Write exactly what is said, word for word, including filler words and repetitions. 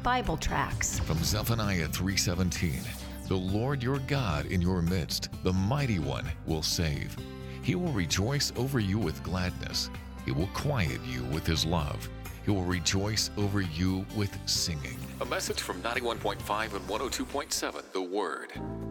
Bible tracts. From Zephaniah three seventeen, the Lord your God in your midst, the mighty one, will save. He will rejoice over you with gladness. He will quiet you with his love. He will rejoice over you with singing. A message from ninety-one point five and one oh two point seven, The Word.